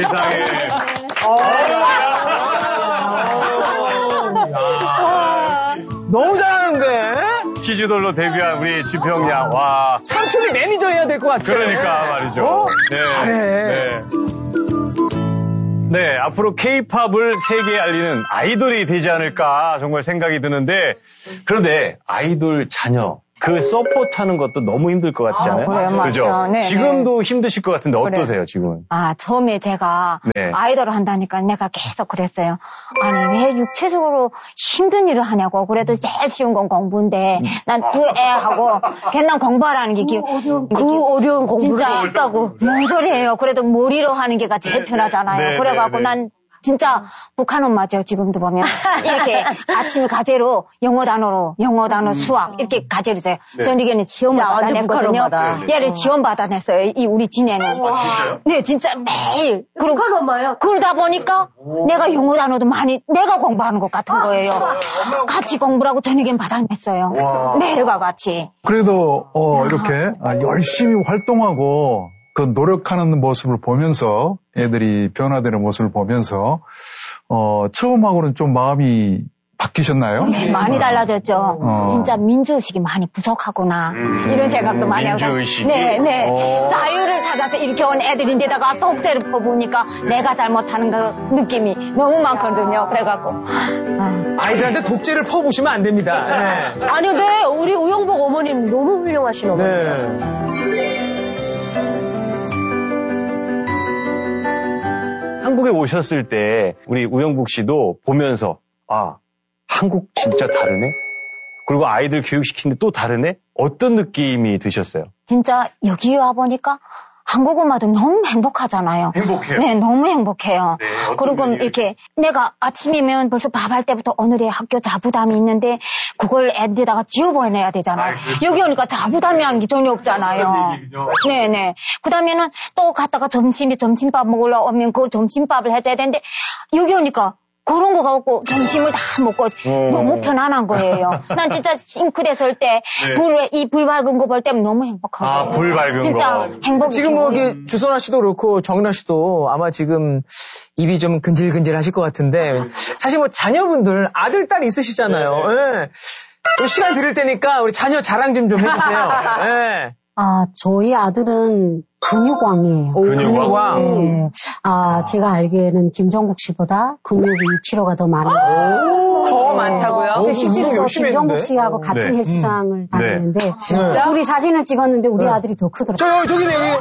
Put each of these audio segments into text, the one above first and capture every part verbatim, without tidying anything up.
세상에. 너무 잘하는데? 퀴즈돌로 데뷔한 우리 지평 양, 와. 삼촌이 매니저 해야 될 것 같아. 그러니까 말이죠. 어? 네. 잘해. 네. 네, 앞으로 케이팝을 세계에 알리는 아이돌이 되지 않을까 정말 생각이 드는데, 그런데 아이돌 자녀, 그 서포트하는 것도 너무 힘들 것 같지 않아요? 아, 그래요, 그죠? 맞아요. 네, 지금도 네. 힘드실 것 같은데 어떠세요, 그래. 지금? 아, 처음에 제가 네. 아이돌을 한다니까 내가 계속 그랬어요. 아니, 왜 육체적으로 힘든 일을 하냐고. 그래도 제일 쉬운 건 공부인데, 난 그 애하고, 걔는 공부하라는 게, 기, 어려운, 그 그 어려운 공부를 진짜 했다고. 뭔 소리예요. 그래도 머리로 하는 게가 제일 편하잖아요. 네, 그래갖고 네, 네. 난 진짜 북한 엄마죠, 지금도 보면. 이렇게 아침에 가제로 영어 단어로, 영어 단어, 수학, 이렇게 가제로 줘요. 네. 저녁에는 지원을 받아냈거든요. 북한 얘를 지원 받아냈어요, 이 우리 진애는. 아, 진짜요? 네, 진짜 매일. 그러고, 북한 엄마요? 그러다 보니까 내가 영어 단어도 많이, 내가 공부하는 것 같은 거예요. 같이 공부를 하고 저녁엔 받아냈어요. 매일과 같이. 그래도 어, 이렇게 열심히 활동하고 그 노력하는 모습을 보면서 애들이 변화되는 모습을 보면서 어, 처음하고는 좀 마음이 바뀌셨나요? 네, 많이 달라졌죠. 어. 진짜 민주의식이 많이 부족하구나. 음. 이런 생각도 많이 하고. 민주의식이? 네, 네. 오. 자유를 찾아서 이렇게 온 애들인데다가 독재를 퍼보니까 내가 잘못하는 그 느낌이 너무 많거든요. 그래갖고. 아. 아이들한테 독재를 퍼부시면 안 됩니다. 네. 아니, 네, 우리 우영복 어머님 너무 훌륭하신 어머니. 네. 한국에 오셨을 때 우리 우영복 씨도 보면서 아, 한국 진짜 다르네? 그리고 아이들 교육시키는데 또 다르네? 어떤 느낌이 드셨어요? 진짜 여기 와보니까 한국 엄마도 너무 행복하잖아요. 행복해요? 네, 너무 행복해요. 네, 어떤 그리고 면이? 이렇게 내가 아침이면 벌써 밥할 때부터 오늘의 학교 자부담이 있는데 그걸 애들에다가 지워보내야 되잖아요. 아이, 그렇죠. 여기 오니까 자부담이라는 게 전혀 없잖아요. 네네. 그 다음에는 또 갔다가 점심에 점심밥 먹으러 오면 그 점심밥을 해줘야 되는데 여기 오니까 그런 거가 없고 점심을 다 먹고 어. 너무 편안한 거예요. 난 진짜 싱크대 설 때 네. 불, 이 불 밝은 거 볼 때면 너무 행복한 아, 거예요. 불 밝은 진짜 거. 행복해. 지금 뭐, 이게 주선아 씨도 그렇고 정인아 씨도 아마 지금 입이 좀 근질근질 하실 것 같은데, 사실 뭐 자녀분들, 아들, 딸 있으시잖아요. 예. 또 시간 드릴 테니까 우리 자녀 자랑 좀 좀 해주세요. 예. 아, 저희 아들은 근육왕이에요. 근육왕? 네. 아, 제가 알기에는 김정국 씨보다 근육이 육 킬로그램가 더 많아요. 더 많다고요? 근데 실제로 운동 열심히 김정국 했는데? 씨하고 같은 네. 헬스장을 음. 다니는데 네. 진짜? 둘이 사진을 찍었는데 우리 아들이 더 크더라고요. 저, 여기, 저기네, 여기.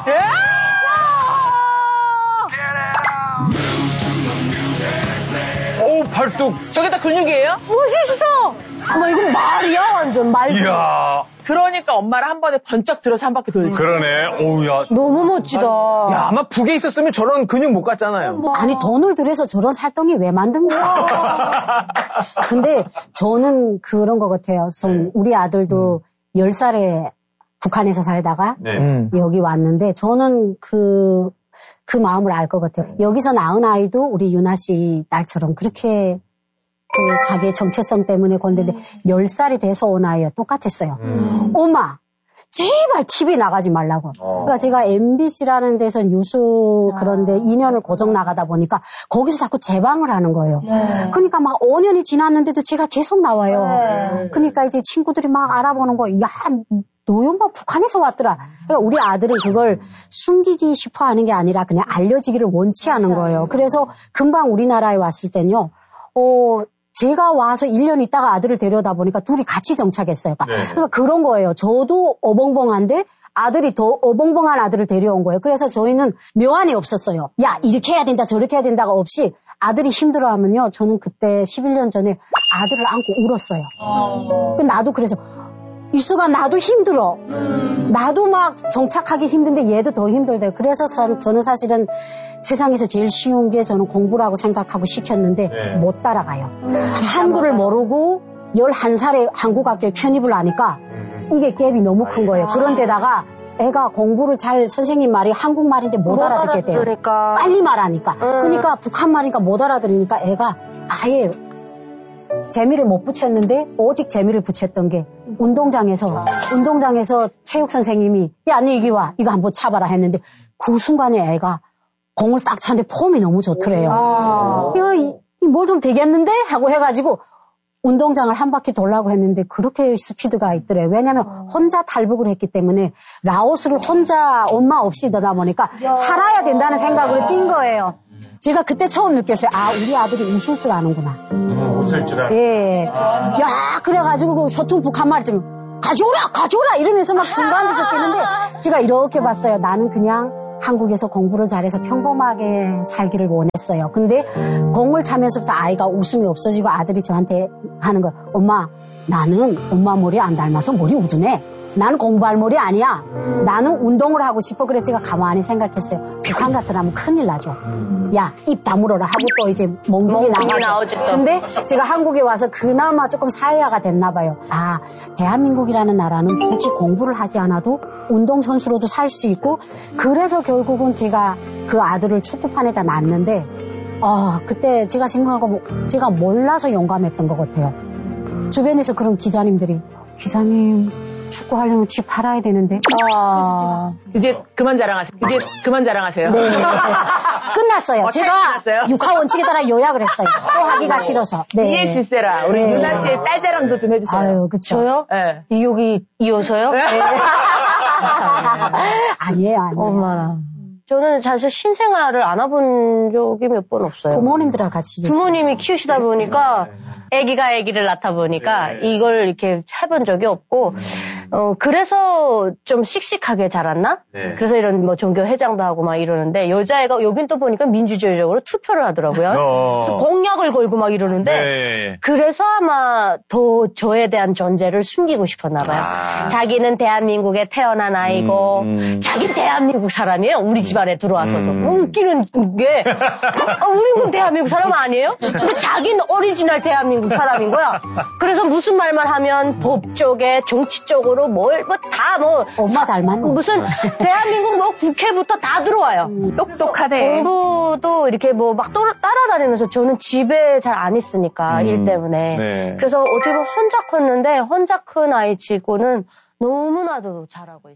오, 팔뚝. 저게 다 근육이에요? 멋있어! 어머, 이건 말이야, 완전. 말. 이야. 그러니까 엄마를 한 번에 번쩍 들어서 한 바퀴 돌지. 그러네. 오우, 야. 너무 멋지다. 야, 아마 북에 있었으면 저런 근육 못 갔잖아요. 아니, 돈을 들여서 저런 살덩이 왜 만듭니까? 근데 저는 그런 것 같아요. 전 우리 아들도 열 살에 북한에서 살다가 네. 음. 여기 왔는데 저는 그, 그 마음을 알 것 같아요. 여기서 낳은 아이도 우리 유나 씨 딸처럼 그렇게 그 자기의 정체성 때문에 건드는데 열 살이 돼서 온 아이와 똑같았어요. 음. 엄마, 제발 티비 나가지 말라고. 어. 그러니까 제가 엠비씨라는 데서 뉴스 그런데 이 년을 고정 나가다 보니까 거기서 자꾸 재방을 하는 거예요. 네. 그러니까 막 오 년이 지났는데도 제가 계속 나와요. 네. 그러니까 이제 친구들이 막 알아보는 거예요. 야, 너 엄마 북한에서 왔더라. 그러니까 우리 아들은 그걸 숨기기 싶어 하는 게 아니라 그냥 알려지기를 원치 않은 거예요. 그래서 금방 우리나라에 왔을 때는요, 어, 제가 와서 일 년 있다가 아들을 데려다 보니까 둘이 같이 정착했어요. 그러니까, 네. 그러니까 그런 거예요. 저도 어벙벙한데 아들이 더 어벙벙한 아들을 데려온 거예요. 그래서 저희는 묘안이 없었어요. 야, 이렇게 해야 된다, 저렇게 해야 된다가 없이 아들이 힘들어하면요. 저는 그때 십일 년 전에 아들을 안고 울었어요. 어. 그 나도 그래서 일수가 나도 힘들어. 음. 나도 막 정착하기 힘든데 얘도 더 힘들대요. 그래서 전, 저는 사실은 세상에서 제일 쉬운 게 저는 공부라고 생각하고 시켰는데 네. 못 따라가요. 음. 한글을 모르고 열한 살에 한국 학교에 편입을 하니까 이게 갭이 너무 큰 거예요. 그런데다가 애가 공부를 잘 선생님 말이 한국말인데 못, 못 알아듣게 돼요. 그러니까. 빨리 말하니까. 음. 그러니까 북한 말이니까 못 알아들으니까 애가 아예 재미를 못 붙였는데 오직 재미를 붙였던 게 운동장에서 운동장에서 체육 선생님이 야, 너 여기 와. 이거 한번 차봐라 했는데 그 순간에 애가 공을 딱 찼는데 폼이 너무 좋더래요. 아. 이거 뭘 좀 되겠는데? 하고 해가지고 운동장을 한 바퀴 돌라고 했는데 그렇게 스피드가 있더래요. 왜냐면 혼자 탈북을 했기 때문에 라오스를 혼자 엄마 없이 떠다 보니까 살아야 된다는 생각으로 뛴 거예요. 제가 그때 처음 느꼈어요. 아, 우리 아들이 웃을 줄 아는구나. 음, 웃을 줄 아는. 예. 야, 그래가지고 그 서툰 북한 말이 지금 가져오라, 가져오라 이러면서 막 중간에서 뛰는데 제가 이렇게 봤어요. 나는 그냥 한국에서 공부를 잘해서 평범하게 살기를 원했어요. 근데 공을 차면서부터 아이가 웃음이 없어지고 아들이 저한테 하는 거, 엄마, 나는 엄마 머리 안 닮아서 머리 우드네. 나는 공부할 머리 아니야. 나는 운동을 하고 싶어. 그래서 제가 가만히 생각했어요. 북한 같으면 큰일 나죠. 야, 입 다물어라 하고 또 이제 몽둥이 나가죠. 근데 제가 한국에 와서 그나마 조금 사회화가 됐나 봐요. 아, 대한민국이라는 나라는 굳이 공부를 하지 않아도 운동선수로도 살 수 있고, 그래서 결국은 제가 그 아들을 축구판에다 놨는데, 아, 그때 제가 생각하고 제가 몰라서 용감했던 것 같아요. 주변에서 그런 기자님들이, 기자님, 축구하려면 집 팔아야 되는데. 아. 이제 그만 자랑하세요. 이제 그만 자랑하세요. 네. 끝났어요. 어, 제가 끝났어요? 육하 원칙에 따라 요약을 했어요. 또 하기가 싫어서. 네. 이해 실세라. 우리 네. 유나 씨의 딸 자랑도 좀 해주세요. 아유, 그쵸. 저요? 네. 이 여기 이어서요? 네. 아니에요, 아니에요. 엄마라. 저는 사실 신생아를 안아본 적이 몇 번 없어요. 부모님들하고 같이. 부모님이 키우시다 보니까 아기가 아기를 낳다 보니까 이걸 이렇게 해본 적이 없고 어 그래서 좀 씩씩하게 자랐나? 네. 그래서 이런 뭐 종교 회장도 하고 막 이러는데 여자애가 여긴 또 보니까 민주주의적으로 투표를 하더라고요. 어. 그래서 공약을 걸고 막 이러는데 네. 그래서 아마 더 저에 대한 존재를 숨기고 싶었나 봐요. 아. 자기는 대한민국에 태어난 아이고 음, 음. 자기 대한민국 사람이에요. 우리 집안에 들어와서도. 음. 웃기는 게 아, 우린 그럼 대한민국 사람 아니에요? 근데 자기는 오리지널 대한민국 사람인 거야. 그래서 무슨 말만 하면 법 쪽에 정치 쪽으로 뭘 뭐 다 뭐 엄마 닮았네. 무슨 대한민국 뭐 국회부터 다 들어와요. 똑똑하네. 공부도 이렇게 뭐 막 따라다니면서 저는 집에 잘 안 있으니까 음. 일 때문에. 네. 그래서 어떻게 보면 혼자 컸는데 혼자 큰 아이 치고는 너무나도 잘하고 있어요.